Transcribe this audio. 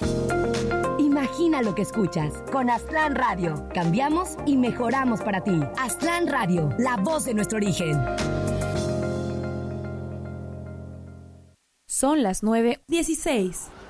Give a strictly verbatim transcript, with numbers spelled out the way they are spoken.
Imagina lo que escuchas. Con Aztlán Radio. Cambiamos y mejoramos para ti. Aztlán Radio, la voz de nuestro origen. Son las nueve dieciséis.